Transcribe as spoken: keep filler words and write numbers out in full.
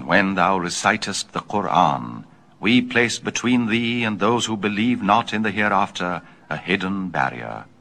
And when thou recitest the Qur'an, we place between thee and those who believe not in the hereafter a hidden barrier.